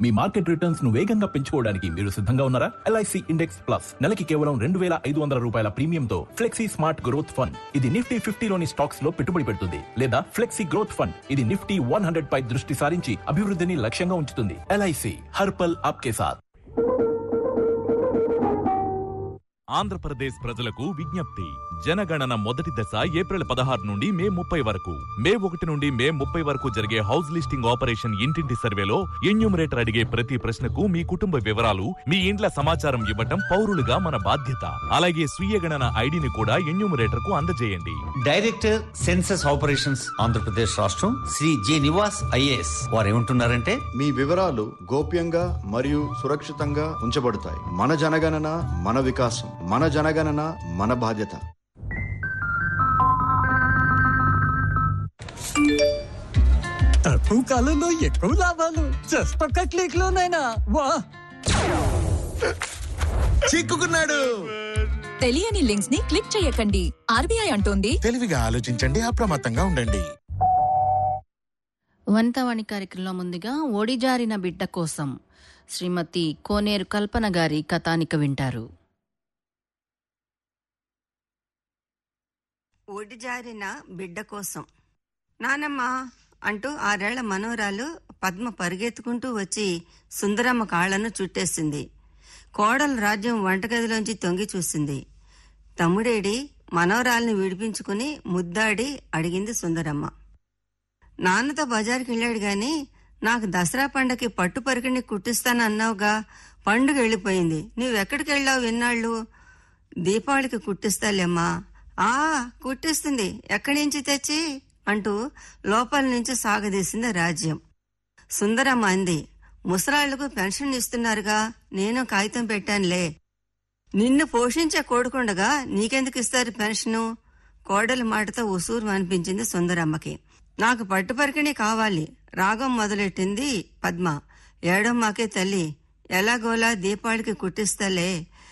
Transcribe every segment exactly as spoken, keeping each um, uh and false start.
మీ market returns ను వేగంగా పెంచుకోవడానికి మీరు సిద్ధంగా ఉన్నారా? ఎల్ఐసి ఇండెక్స్ ప్లస్ నెలకి కేవలం రెండు వేల ఐదు వందల రూపాయల ప్రీమియంతో ఫ్లెక్సీ స్మార్ట్ గ్రోత్ ఫండ్. ఇది నిఫ్టీ ఫిఫ్టీలోని స్టాక్స్ లో పెట్టుబడి పెడుతుంది. లేదా ఫ్లెక్సీ గ్రోత్ ఫండ్, ఇది నిఫ్టీ వన్ హండ్రెడ్ పై దృష్టి సారించి అభివృద్ధిని లక్ష్యంగా ఉంచుతుంది. ఎల్ఐసి హర్ పల్ ఆప్కే సాథ్. ఆంధ్రప్రదేశ్ ప్రజలకు విజ్ఞప్తి. జనగణన మొదటి దశ ఏప్రిల్ పదహారు నుండి మే ముప్పై వరకు, మే ఒకటి నుండి మే ముప్పై వరకు జరిగే హౌస్ లిస్టింగ్ ఆపరేషన్ ఇంటింటి సర్వేలో ఎన్యూమరేటర్ అడిగే ప్రతి ప్రశ్నకు మీ కుటుంబ వివరాలు, మీ ఇండ్ల సమాచారం ఇవ్వటం పౌరులుగా మన బాధ్యత. అలాగే స్వీయ గణన ఐడిని కూడా ఎన్యూమరేటర్ కు అందజేయండి. డైరెక్టర్ సెన్సస్ ఆపరేషన్స్ ఆంధ్రప్రదేశ్ రాష్ట్రం శ్రీ జి నివాస్ ఐఏఎస్ వారు ఏమంటున్నారంటే, మీ వివరాలు గోప్యంగా మరియు సురక్షితంగా ఉంచబడతాయి. మన జనగణన మన వికాసం, మన జనగణన మన బాధ్యత. తక్కువ కాలంలో ఎక్కువ లాభాలు జస్ట్ ఒక్క క్లిక్ లోనైనా వా! చిక్కుకున్నాడు. తెలియని లింక్స్ ని క్లిక్ చేయకండి. ఆర్బీఐ అంటోంది, తెలివిగా ఆలోచించండి, అప్రమత్తంగా ఉండండి. వంతవాణి కార్యక్రమంలో ముందుగా ఓడిజారిన బిడ్డ కోసం శ్రీమతి కోనేరు కల్పన గారి కథానిక వింటారు. ఓడిజారిన బిడ్డ కోసం. నానమ్మ అంటూ ఆరేళ్ల మనోరాలు పద్మ పరుగెత్తుకుంటూ వచ్చి సుందరమ్మ కాళ్లను చుట్టేసింది. కోడలు రాజ్యం వంటగదిలోంచి తొంగి చూసింది. తమ్ముడేడి మనోరాల్ని విడిపించుకుని ముద్దాడి అడిగింది సుందరమ్మ. నాన్నతో బజారుకి వెళ్ళాడు గాని నాకు దసరా పండగకి పట్టు పరికిణి కుట్టిస్తానన్నావుగా, పండుగ వెళ్ళిపోయింది. నువ్వెక్కడికి వెళ్ళావు విన్నాళ్ళు? దీపావళికి కుట్టిస్తాలేమ్మా. ఆ కుట్టిస్తుంది, ఎక్కడి నుంచి తెచ్చి అంటూ లోపల నుంచి సాగదీసింది రాజ్యం. సుందరమ్మ అంది, ముసలాళ్లకు పెన్షన్ ఇస్తున్నారుగా, నేను కాగితం పెట్టానులే. నిన్ను పోషించే కోడుకుండగా నీకెందుకు ఇస్తారు పెన్షను? కోడలి మాటతో ఉసూరు అనిపించింది సుందరమ్మకి. నాకు పట్టుపరికిణి కావాలి, రాగం మొదలెట్టింది పద్మ. ఏడమ్మాకే తల్లి, ఎలాగోలా దీపావళికి కుట్టిస్తాలే.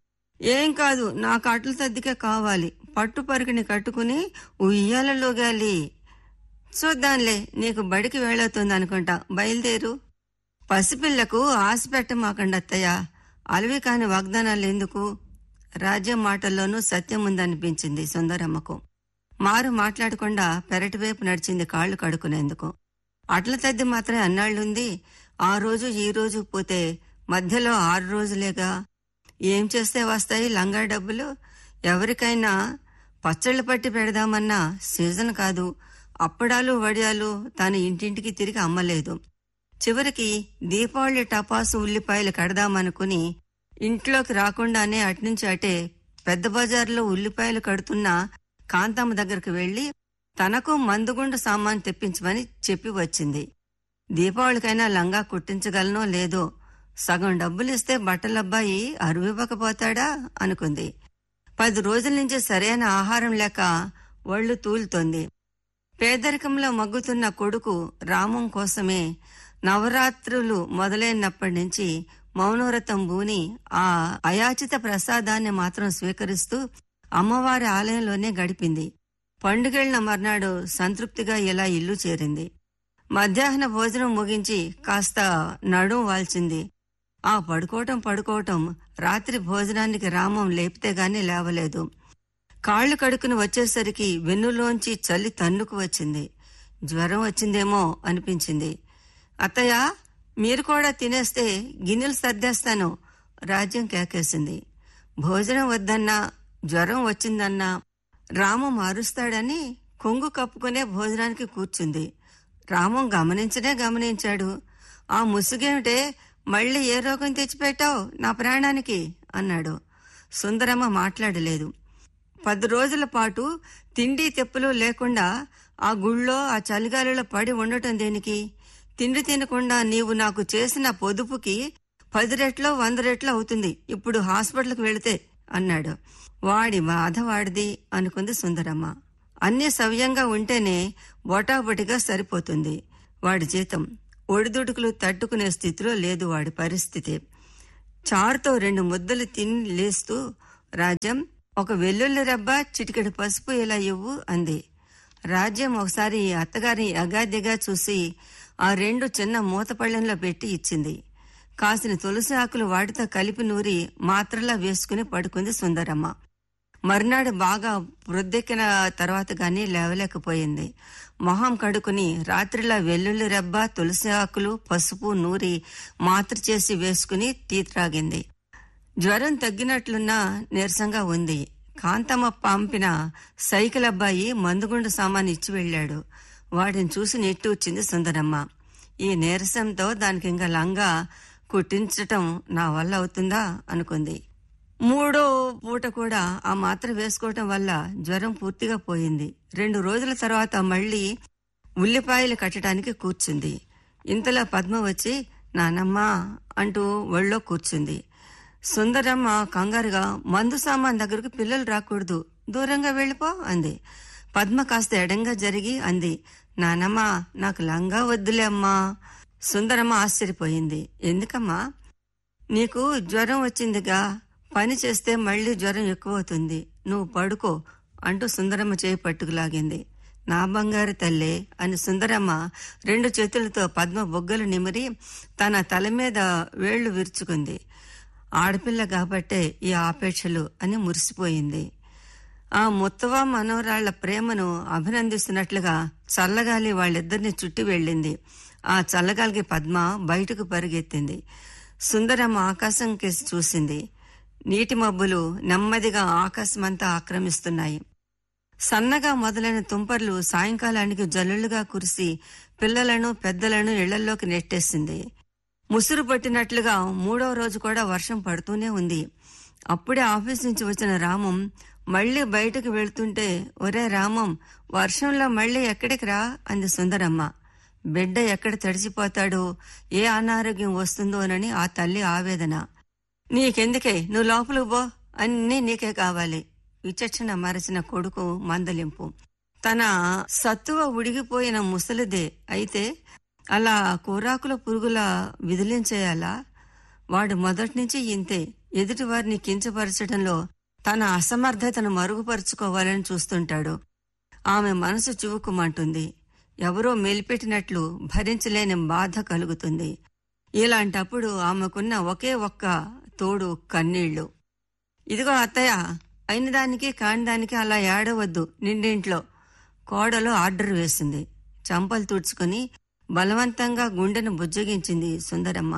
ఏం కాదు, నాకు అట్ల తద్దికే కావాలి, పట్టు పరికిణి కట్టుకుని ఉయ్యాలలోగాలి. చూద్దాంలే, నీకు బడికి వెళ్ళవుతుంది అనుకుంటా, బయలుదేరు. పసిపిల్లకు ఆశ పెట్టమాకండత్తయ్య, అలవి కాని వాగ్దానాలు ఎందుకు? రాజ్యం మాటల్లోనూ సత్యం ఉందనిపించింది సుందరమ్మకు. మారు మాట్లాడకుండా పెరటివైపు నడిచింది కాళ్లు కడుకునేందుకు. అట్ల తద్ది మాత్రమే అన్నాళ్లుంది. ఆ రోజు ఈ రోజు పోతే మధ్యలో ఆరు రోజులేగా. ఏం చేస్తే వస్తాయి లంగా డబ్బులు? ఎవరికైనా పచ్చళ్ళు పట్టి పెడదామన్నా సీజన్ కాదు. అప్పడాలు వడియాలు తన ఇంటింటికి తిరిగి అమ్మలేదు. చివరికి దీపావళి టపాసు ఉల్లిపాయలు కడదామనుకుని ఇంట్లోకి రాకుండానే అట్నుంచి అటే పెద్ద బజార్లో ఉల్లిపాయలు కడుతున్న కాంతమ్మ దగ్గరకు వెళ్లి తనకు మందుగుండు సామాన్ తెప్పించమని చెప్పి వచ్చింది. దీపావళికైనా లంగా కుట్టించగలనో లేదో, సగం డబ్బులిస్తే బట్టలబ్బాయి అరువివ్వకపోతాడా అనుకుంది. పది రోజుల నుంచి సరైన ఆహారం లేక ఒళ్ళు తూలుతోంది. పేదరికంలో మగ్గుతున్న కొడుకు రామం కోసమే నవరాత్రులు మొదలైనప్పటి నుంచి మౌనవ్రతం బూని ఆ అయాచిత ప్రసాదాన్ని మాత్రం స్వీకరిస్తూ అమ్మవారి ఆలయంలోనే గడిపింది. పండుగెళ్లిన మర్నాడు సంతృప్తిగా ఇలా ఇల్లు చేరింది. మధ్యాహ్న భోజనం ముగించి కాస్త నడుం వాల్చింది. ఆ పడుకోవటం పడుకోవటం రాత్రి భోజనానికి రామం లేపితే గాని లేవలేదు. కాళ్లు కడుకుని వచ్చేసరికి వెన్నులోంచి చలి తన్నుకు వచ్చింది. జ్వరం వచ్చిందేమో అనిపించింది. అత్తయ్య, మీరు కూడా తినేస్తే గిన్నెలు సర్దేస్తాను, రాజ్యం కేకేసింది. భోజనం వద్దన్నా జ్వరం వచ్చిందన్నా రామం మారుస్తాడని కొంగు కప్పుకునే భోజనానికి కూర్చుంది. రామం గమనించనే గమనించాడు. ఆ ముసుగేమిటే, మళ్లీ ఏ రోగం తెచ్చిపెట్టావు నా ప్రాణానికి అన్నాడు. సుందరమ్మ మాట్లాడలేదు. పది రోజుల పాటు తిండి తెప్పులు లేకుండా ఆ గుళ్ళో ఆ చలిగాలిలో పడి ఉండటం దేనికి? తిండి తినకుండా నీవు నాకు చేసిన పొదుపుకి పది రెట్లో వంద రెట్లు అవుతుంది ఇప్పుడు హాస్పిటల్కి వెళితే అన్నాడు. వాడి బాధ వాడిది అనుకుంది సుందరమ్మ. అన్ని సవ్యంగా ఉంటేనే బొటాబొటిగా సరిపోతుంది. వాడి జీతం ఒడిదుడుకులు తట్టుకునే స్థితిలో లేదు వాడి పరిస్థితి. చారుతో రెండు ముద్దలు తిని లేస్తూ, రాజ్యం ఒక వెల్లుల్లి రబ్బ చిటికెడు పసుపు ఇలా ఇవ్వు అంది. రాజ్యం ఒకసారి అత్తగారిని అగాదిగా చూసి ఆ రెండు చిన్న మూతపళ్ళెంలో పెట్టి ఇచ్చింది. కాసిన తులసి ఆకులు వాటితో కలిపి నూరి మాత్రలా వేసుకుని పడుకుంది సుందరమ్మ. మర్నాడు బాగా వృద్ధెక్కిన తర్వాత గాని లేవలేకపోయింది. మొహం కడుకుని రాత్రిలా వెల్లుల్లి రెబ్బ, తులసి ఆకులు, పసుపు నూరి మాత్ర చేసి వేసుకుని టీ త్రాగింది. జ్వరం తగ్గినట్లున్నా నీరసంగా ఉంది. కాంతమ్మ పంపిన సైకిల్ అబ్బాయి మందుగుండు సామాను ఇచ్చి వెళ్లాడు. వాడిని చూసి నిట్టూర్చింది సుందరమ్మ. ఈ నీరసంతో దానికి ఇంకా లంగా కుట్టించటం నా వల్ల అవుతుందా అనుకుంది. మూడో పూట కూడా ఆ మాత్ర వేసుకోవటం వల్ల జ్వరం పూర్తిగా పోయింది. రెండు రోజుల తర్వాత మళ్లీ ఉల్లిపాయలు కట్టడానికి కూర్చుంది. ఇంతలో పద్మ వచ్చి నానమ్మా అంటూ ఒళ్ళో కూర్చుంది. సుందరమ్మ కంగారుగా మందు సామాన్ దగ్గరకు పిల్లలు రాకూడదు, దూరంగా వెళ్ళిపో అంది. పద్మ కాస్త ఎడంగా జరిగి అంది, నానమ్మా నాకు లంగా వద్దులే అమ్మా. సుందరమ్మ ఆశ్చర్యపోయింది. ఎందుకమ్మా? నీకు జ్వరం వచ్చిందిగా, పని చేస్తే మళ్లీ జ్వరం ఎక్కువవుతుంది, నువ్వు పడుకో అంటూ సుందరమ్మ చేయి పట్టుకులాగింది. నా బంగారు తల్లే అని సుందరమ్మ రెండు చేతులతో పద్మ బొగ్గలు నిమిరి తన తల మీద వేళ్లు విరుచుకుంది. ఆడపిల్ల కాబట్టే ఈ ఆపేక్షలు అని మురిసిపోయింది. ఆ ముత్తవ మనవరాళ్ల ప్రేమను అభినందిస్తున్నట్లుగా చల్లగాలి వాళ్ళిద్దరిని చుట్టి వెళ్ళింది. ఆ చల్లగాలికి పద్మ బయటకు పరుగెత్తింది. సుందరమ్మ ఆకాశం కేసి చూసింది. నీటి మబ్బులు నెమ్మదిగా ఆకాశమంతా ఆక్రమిస్తున్నాయి. సన్నగా మొదలైన తుంపర్లు సాయంకాలానికి జల్లులుగా కురిసి పిల్లలను పెద్దలను ఇళ్లల్లోకి నెట్టేసింది. ముసురు పట్టినట్లుగా మూడో రోజు కూడా వర్షం పడుతూనే ఉంది. అప్పుడే ఆఫీస్ నుంచి వచ్చిన రామం మళ్లీ బయటకు వెళ్తుంటే, ఒరే రామం, వర్షంలో మళ్లీ ఎక్కడికి రా అంది సుందరమ్మ. బిడ్డ ఎక్కడ తడిచిపోతాడో, ఏ అనారోగ్యం వస్తుందోనని ఆ తల్లి ఆవేదన. నీకెందుకే, నువ్వు లోపలికి పో, అన్నీ నీకే కావాలి. విచక్షణ మరచిన కొడుకు మందలింపు. తన సత్తువ ఉడిగిపోయిన ముసలిదే అయితే అలా కూరాకుల పురుగుల విదిలించేయాలా? వాడు మొదటి నుంచి ఇంతే. ఎదుటి వారిని కించపరచడంలో తన అసమర్థతను మరుగుపరుచుకోవాలని చూస్తుంటాడు. ఆమె మనసు చివుకుమంటుంది. ఎవరో మెలిపెట్టినట్లు భరించలేని బాధ కలుగుతుంది. ఇలాంటప్పుడు ఆమెకున్న ఒకే ఒక్క తోడు కన్నీళ్లు. ఇదిగో అత్తయ్య, అయిన దానికి కాని దానికి అలా ఏడవద్దు నిండింట్లో. కోడలు ఆర్డర్ వేసింది. చంపలు తుడుచుకుని బలవంతంగా గుండెను బుజ్జగించింది సుందరమ్మ.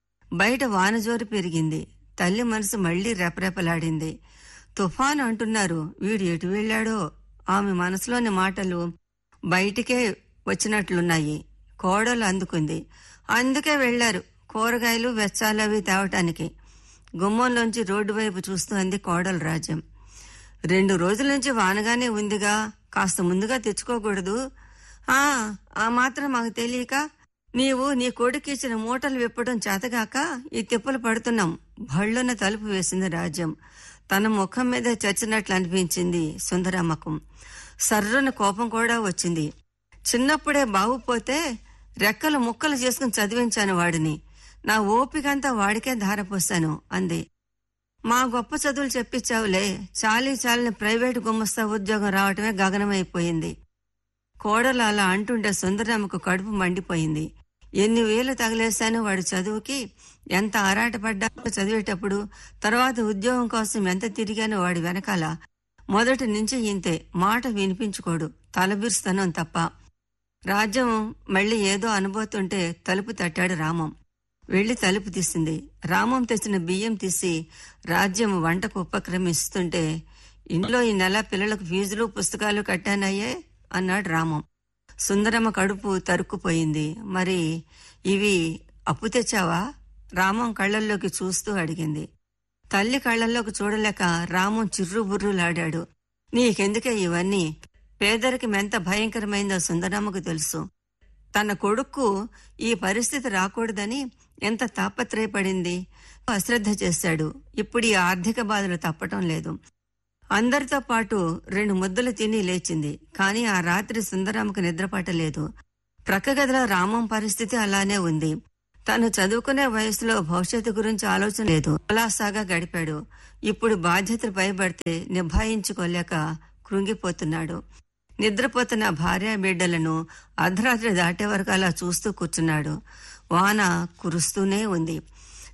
బయట వానజోరు పెరిగింది. తల్లి మనసు మళ్లీ రెపరెపలాడింది. తుఫాను అంటున్నారు, వీడు ఎటు వెళ్లాడో? ఆమె మనసులోని మాటలు బయటికే వచ్చినట్లున్నాయి. కోడలు అందుకుంది. అందుకే వెళ్లారు, కూరగాయలు వెచ్చాలవి తేవటానికి. గుమ్మంలోంచి రోడ్డు వైపు చూస్తూ అంది కోడలు రాజ్యం. రెండు రోజుల నుంచి వానగానే ఉందిగా, కాస్త ముందుగా తెచ్చుకోకూడదు? ఆ ఆ మాత్రం మాకు తెలియక నీవు నీ కొడుకిచ్చిన మూటలు విప్పడం చేతగాక ఈ తిప్పలు పడుతున్నాం. భళ్ళున తలుపు వేసింది రాజ్యం. తన ముఖం మీద చచ్చినట్లు అనిపించింది సుందరమ్మకు. సర్రున కోపం కూడా వచ్చింది. చిన్నప్పుడే బాగుపోతే రెక్కలు ముక్కలు చేసుకుని చదివించాను వాడిని. నా ఓపికంతా వాడికే ధారపోశాను అంది. మా గొప్ప చదువులు చెప్పించావులే, చాలీ చాలని ప్రైవేటు గుమస్తా ఉద్యోగం రావటమే గగనమైపోయింది. కోడలు అలా అంటుండే సుందరమ్మకు కడుపు మండిపోయింది. ఎన్ని వేలు తగిలేశాను వాడి చదువుకి, ఎంత ఆరాటపడ్డా చదివేటప్పుడు, తర్వాత ఉద్యోగం కోసం ఎంత తిరిగానో వాడి వెనకాల. మొదటి నుంచి ఇంతే, మాట వినిపించుకోడు, తలబిరుస్తనం తప్ప. రాజ్యం మళ్లీ ఏదో అనుబోతుంటే తలుపు తట్టాడు రామం. వెళ్లి తలుపు తీసింది. రామం తెచ్చిన బియ్యం తీసి రాజ్యం వంటకు ఉపక్రమిస్తుంటే, ఇంట్లో ఈ నెల పిల్లలకు ఫీజులు పుస్తకాలు కట్టానయ్యే అన్నాడు రామం. సుందరమ్మ కడుపు తరుక్కుపోయింది. మరి ఇవి అప్పు తెచ్చావా? రామం కళ్లల్లోకి చూస్తూ అడిగింది. తల్లి కళ్లల్లోకి చూడలేక రామం చిర్రుబుర్రులాడాడు. నీకెందుకే ఇవన్నీ? పేదరికం ఎంత భయంకరమైందో సుందరమ్మకు తెలుసు. తన కొడుక్కు ఈ పరిస్థితి రాకూడదని ఎంత తాపత్రయపడింది. అశ్రద్ధ చేశాడు. ఇప్పుడు ఈ ఆర్థిక బాధలు తప్పటం లేదు. అందరితో పాటు రెండు ముద్దలు తిని లేచింది. కాని ఆ రాత్రి సుందరమ్మకు నిద్రపట్టలేదు. ప్రక్క గదిలో రామం పరిస్థితి అలానే ఉంది. తను చదువుకునే వయసులో భవిష్యత్తు గురించి ఆలోచన లేదు. ఉల్లాసాగా గడిపాడు. ఇప్పుడు బాధ్యతలు పైబడితే నిభాయించుకోలేక కృంగిపోతున్నాడు. నిద్రపోతున్న భార్య బిడ్డలను అర్ధరాత్రి దాటే వరకు అలా చూస్తూ కూర్చున్నాడు. వాన కురుస్తూనే ఉంది.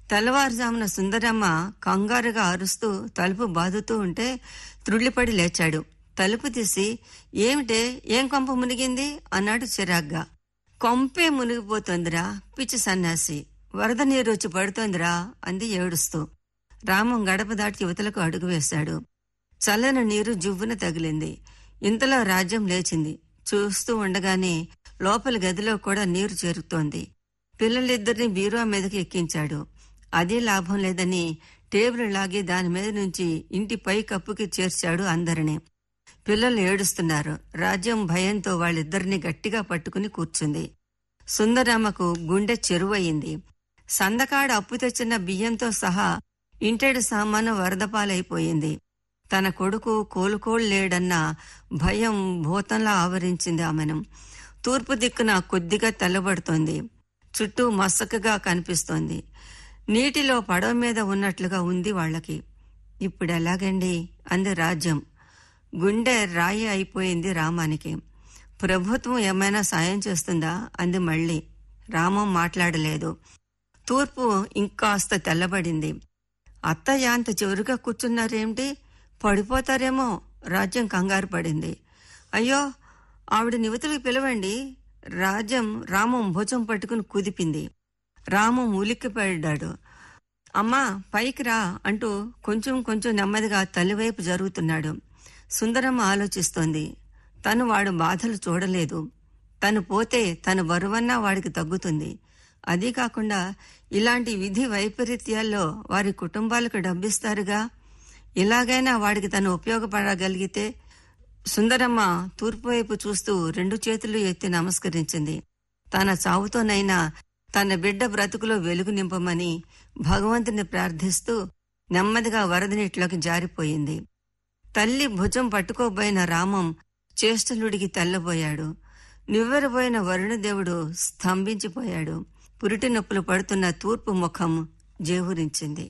తెల్లవారుజామున సుందరమ్మ కంగారుగా అరుస్తూ తలుపు బాదుతూ ఉంటే త్రుళ్ళిపడి లేచాడు. తలుపు తీసి, ఏమిటే, ఏం కొంప మునిగింది అన్నాడు చిరాగ్గా. కొంపే మునిగిపోతోందిరా పిచ్చి సన్యాసి, వరద నీరు వచ్చి పడుతోందిరా అంది ఏడుస్తూ. రామం గడప దాటి యువతలకు అడుగు వేశాడు. చల్లని నీరు జువ్వున తగిలింది. ఇంతలో రాజ్యం లేచింది. చూస్తూ ఉండగానే లోపలి గదిలో కూడా నీరు చేరుతోంది. పిల్లలిద్దరిని బీరువా మీదకి ఎక్కించాడు. అదే లాభం లేదని టేబుల్ లాగి దాని మీద నుంచి ఇంటి పై కప్పుకి చేర్చాడు అందరినీ. పిల్లలు ఏడుస్తున్నారు. రాజ్యం భయంతో వాళ్ళిద్దరినీ గట్టిగా పట్టుకుని కూర్చుంది. సుందరమ్మకు గుండె చెరువయింది. సందకాడ అప్పు తెచ్చిన బియ్యంతో సహా ఇంటెడు సామాను వరదపాలైపోయింది. తన కొడుకు కోలుకోలేడన్న భయం భూతంలా ఆవరించింది ఆమెను. తూర్పు దిక్కున కొద్దిగా తెల్లబడుతోంది. చుట్టూ మసకగా కనిపిస్తోంది. నీటిలో పడవ మీద ఉన్నట్లుగా ఉంది వాళ్లకి. ఇప్పుడెలాగండి అంది రాజ్యం. గుండె రాయి అయిపోయింది రామానికి. ప్రభుత్వం ఏమైనా సాయం చేస్తుందా అంది మళ్ళీ. రామం మాట్లాడలేదు. తూర్పు ఇంకాస్త తెల్లబడింది. అత్తయ్య అంత చివరిగా కూర్చున్నారేమిటి, పడిపోతారేమో రాజ్యం కంగారు పడింది. అయ్యో, ఆవిడ నివతలకు పిలవండి. రాజ్యం రామం భుజం పట్టుకుని కుదిపింది. రామం ఉలిక్కిపడ్డాడు. అమ్మా పైకి రా అంటూ కొంచెం కొంచెం నెమ్మదిగా తల్లివైపు జరుగుతున్నాడు. సుందరమ్మ ఆలోచిస్తోంది. తను వాడు బాధలు చూడలేదు. తను పోతే తన బరువన్నా వాడికి తగ్గుతుంది. అదీ కాకుండా ఇలాంటి విధి వైపరీత్యాల్లో వారి కుటుంబాలకు డబ్బిస్తారుగా. ఇలాగైనా వాడికి తను ఉపయోగపడగలిగితే. సుందరమ్మ తూర్పు వైపు చూస్తూ రెండు చేతులు ఎత్తి నమస్కరించింది. తన చావుతోనైనా తన బిడ్డ బ్రతుకులో వెలుగు నింపమని భగవంతుని ప్రార్థిస్తూ నెమ్మదిగా వరదనీటిలోకి జారిపోయింది. తల్లి భుజం పట్టుకోబోయిన రామం చేష్టలుడికి తెల్లబోయాడు. నివ్వెరబోయిన వరుణదేవుడు స్తంభించిపోయాడు. పురిటి నొప్పులు పడుతున్న తూర్పు ముఖం జేవురించింది.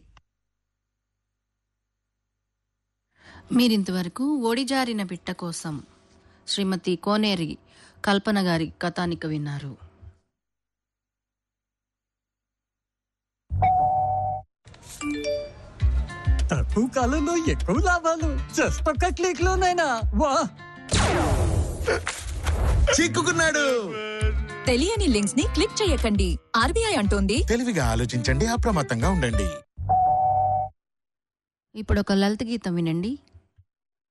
మీరింతవరకు ఓడిజారిన బిడ్డ కోసం శ్రీమతి కోనేరి కల్పన గారి కథానిక విన్నారు. తక్కువ కాలంలో ఎక్కువ లాభాలు జస్ట్ ఒక్క క్లిక్ లోనైనా. వా, చిక్కుకున్నాడు. తెలియని లింక్స్ ని క్లిక్ చేయకండి. ఆర్బీఐ అంటోంది, తెలివిగా ఆలోచించండి, అప్రమత్తంగా ఉండండి. ఇప్పుడు ఒక లలిత గీతం వినండి.